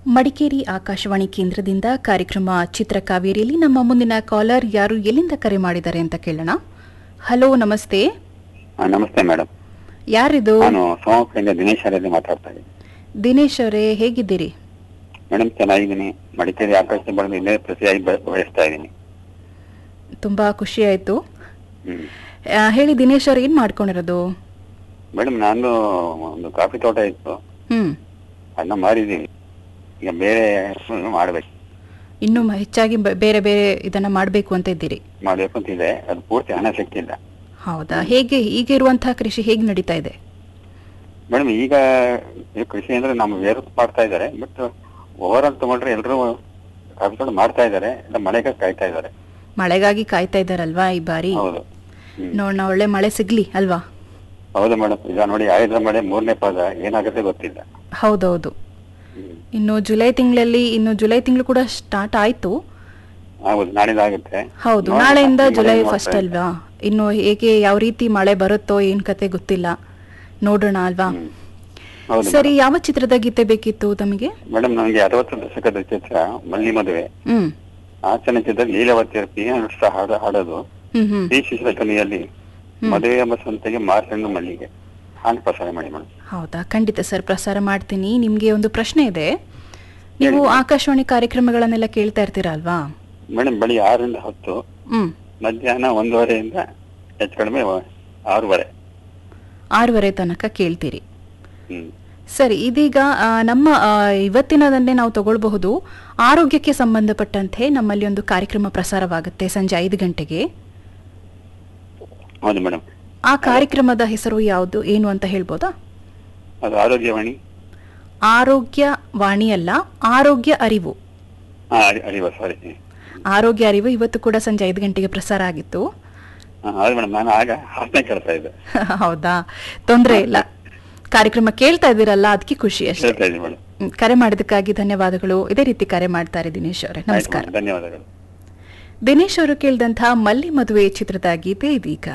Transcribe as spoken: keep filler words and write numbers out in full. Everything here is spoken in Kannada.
ಮಡಿಕೇರಿ ಆಕಾಶವಾಣಿ ಕೇಂದ್ರದಿಂದ ಕಾರ್ಯಕ್ರಮ ಚಿತ್ರಕಾವೇರಿಯಲ್ಲಿ ನಮ್ಮ ಮುಂದಿನ ಕಾಲರ್ ಯಾರು ಎಲ್ಲಿಂದ ಕರೆ ಮಾಡಿದ್ದಾರೆ ಅಂತ ಕೇಳೋಣ. ಹಲೋ, ನಮಸ್ತೆ. ನಮಸ್ತೆ ಮೇಡಮ್. ಯಾರಿದು? ನಾನು ಸೋಮಪುರದಿಂದ ದಿನೇಶ್ ಅವರಲ್ಲಿ ಮಾತಾಡ್ತಾ ಇದ್ದೀನಿ. ದಿನೇಶ್ ಅವರೇ, ಹೇಗಿದ್ದೀರಿ? ಮೇಡಮ್ ಚೆನ್ನಾಗಿದ್ದೀನಿ. ಮಡಿಕೇರಿ ಆಕಾಶ ಬರೆದು ಇಲ್ಲೇ ಪ್ರತಿಯಾಗಿ ಬಯಸ್ತಾ ಇದ್ದೀನಿ. ತುಂಬಾ ಖುಷಿ ಆಯ್ತು. ಹ್ಮ್ ಆ, ಹೇಳಿ ದಿನೇಶ್ ಅವ್ರು, ಏನ್ ಮಾಡ್ಕೊಂಡಿರೋದು? ಮೇಡಮ್, ನಾನು ಒಂದು ಕಾಫಿ ತೋಟ ಇತ್ತು, ಹ್ಮ್ ಅದನ್ನ ಮಾರಿದ್ದೀನಿ. ಈಗ ಬೇರೆ ಮಾಡ್ಬೇಕು ಇನ್ನು ಮ- ಹೆಚ್ಚಾಗಿ ಬ- ಬೇರೆ ಬೇರೆ ಇದನ್ನ ಮಾಡ್ಬೇಕು ಅಂತ ಇದ್ದೀರಿ? ಮಾಡ್ಬೇಕು ಅಂತಿದೆ. ಅದು ಪೂರ್ತಿ ಹಣ ಸಿಕ್ಕಿಲ್ಲ. ಹೌದಾ? ಹೇಗೆ ಈಗ ಇರುವಂತಹ ಕೃಷಿ ಹೇಗೆ ನಡೀತಾ ಇದೆ? ಮೇಡಮ್, ಈಗ ಈ ಕೃಷಿ ಅಂದ್ರೆ ನಮ್ಮ ಬೇರೆ ಮಾಡ್ತಾ ಇದ್ದಾರೆ. ಬಟ್ ಓವರ್ ಆಲ್ ತಗೊಂಡ್ರೆ ಎಲ್ಲರೂ ಕಾಫಿ ತೋಟ ಮಾಡ್ತಾ ಇದ್ದಾರೆ. ಎಲ್ಲ ಮಳೆಗೆ ಕಾಯ್ತಾ ಇದ್ದಾರೆ. ಮಳೆಗಾಗಿ ಕಾಯ್ತಾ ಇದ್ದಾರಲ್ವಾ ಈ ಬಾರಿ? ಹೌದು. ಹ್ಮ್. ನೋಡೋಣ, ಒಳ್ಳೆ ಮಳೆ ಸಿಗ್ಲಿ ಅಲ್ವಾ? ಹೌದು ಮೇಡಮ್. ಈಗ ನೋಡಿ, ಆಯುಧ ಮಳೆ ಮೂರನೇ ಪಾದ ಏನಾಗುತ್ತೆ ಗೊತ್ತಿಲ್ಲ. ಹೌದೌದು. ಹ್ಮ್. ಇನ್ನು ಜುಲೈ ತಿಂಗಳಲ್ಲಿ ಇನ್ನು ಜುಲೈ ತಿಂಗಳು ಕೂಡ ಸ್ಟಾರ್ಟ್ ಆಯ್ತು. ಹೌದು, ನಾಳಿದಾಗುತ್ತೆ. ಹೌದು, ನೋಡೋಣ. ನಾಳೆಯಿಂದ ಮಳೆ ಜುಲೈ ನೋಡ್ತಾ ಫಸ್ಟ್ ಇದ್ದೆ. ಅಲ್ವಾ? ಇನ್ನು ಹೇಗೆ ಯಾವ ರೀತಿ ಮಳೆ ಬರುತ್ತೋ ಏನ್ ಕತೆ ಗೊತ್ತಿಲ್ಲ, ನೋಡೋಣ ಅಲ್ವಾ? ಹ್ಮ್. ಹೌದು ಸರಿ, ಯಾವ ಚಿತ್ರದ ಗೀತೆ ಬೇಕಿತ್ತು ತಮಗೆ? ಮೇಡಮ್, ನನಗೆ ಅರವತ್ತು ದಶಕದ ಚಿತ್ರ ಮಲ್ಲಿ ಮದುವೆ. ಹ್ಮ್ ಆ ಚಲನಚಿತ್ರ ಲೀಲಾವತಿಯ ಪಿಯಾನುಷ್ಟ ಹಾಡು ಹಾಡೋದು ಹ್ಮ್ ಹ್ಮ್ ಶ್ರೀ ಶಿಶುರ ಕನಿಯಲ್ಲಿ ಮದುವೆ ಎಂಬ ಸಂತೆಗೆ ಮಾರ್ಚಂಡು ಮಲ್ಲಿಗೆ ಹಾಡು ಪ್ರಸಾರ ಮಾಡಿ ಮೇಡಮ್. ಹೌದಾ? ಖಂಡಿತ ಸರ್, ಪ್ರಸಾರ ಮಾಡ್ತೀನಿ. ನಿಮ್ಗೆ ಒಂದು ಪ್ರಶ್ನೆ ಇದೆ. ನೀವು ಹೇಳಿ. ಆಕಾಶವಾಣಿ ಕಾರ್ಯಕ್ರಮಗಳನ್ನೆಲ್ಲ ಕೇಳ್ತಾ ಇರ್ತೀರಾ ಅಲ್ವಾ? ಮೇಡಮ್, ಬಳಿ ಆರರಿಂದ ಹತ್ತು, ಹ್ಮ್ ಮಧ್ಯಾಹ್ನ ಒಂದೂವರೆಯಿಂದ ಹೆಚ್ಚು ಕಡಿಮೆ ಆರೂವರೆ. ಆರೂವರೆ ತನಕ ಕೇಳ್ತೀರಿ. ಹ್ಮ್ ಸರಿ, ಇದೀಗ ಆ, ನಮ್ಮ ಆ, ಇವತ್ತಿನದನ್ನೇ ನಾವು ತಗೊಳ್ಬಹುದು. ಆರೋಗ್ಯಕ್ಕೆ ಸಂಬಂಧಪಟ್ಟಂತೆ ನಮ್ಮಲ್ಲಿ ಒಂದು ಕಾರ್ಯಕ್ರಮ ಪ್ರಸಾರವಾಗುತ್ತೆ ಸಂಜೆ ಐದು ಗಂಟೆಗೆ. ಹೌದು ಮೇಡಮ್. ಆ ಕಾರ್ಯಕ್ರಮದ ಹೆಸರು ಯಾವುದು, ಏನು ಅಂತ ಹೇಳ್ಬೋದಾ? ಅದು ಆರೋಗ್ಯವಾಣಿ. ಆರೋಗ್ಯ ವಾಣಿ ಅಲ್ಲ, ಆರೋಗ್ಯ ಅರಿವು. ಹಾ, ಅರಿ- ಅರಿವ ಸಾರಿ. ಆರೋಗ್ಯ ಅರಿವು ಇವತ್ತು ಕೂಡ ಸಂಜೆ ಐದು ಗಂಟೆಗೆ ಪ್ರಸಾರ ಆಗಿತ್ತು. ಹಾ, ಹೌದು ಮೇಡಮ್. ನಾನು ಆಗ ಹಾಸನ ಕೇಳ್ತಾ ಇದ್ದೆ. ಹೌದಾ? ತೊಂದರೆ ಇಲ್ಲ, ಕಾರ್ಯಕ್ರಮ ಕೇಳ್ತಾ ಇದ್ದೀರಲ್ಲ, ಅದಕ್ಕೆ ಖುಷಿ ಅಷ್ಟೇ. ಕೇಳ್ತಾ ಇದ್ದೀನಿ ಮೇಡಮ್. ಹ್ಮ್, ಕರೆ ಮಾಡಿದ್ದಕ್ಕಾಗಿ ಧನ್ಯವಾದಗಳು. ಇದೇ ರೀತಿ ಕರೆ ಮಾಡ್ತಾರೆ ದಿನೇಶ್ ಅವರೇ. ಆಯ್ತು ನಮಸ್ಕಾರ. ಮೇಡಮ್, ಧನ್ಯವಾದಗಳು. ದಿನೇಶ್ ಅವರು ಕೇಳಿದಂತಹ ಮಲ್ಲಿ ಮದುವೆ ಚಿತ್ರದ ಗೀತೆ ಇದೀಗ.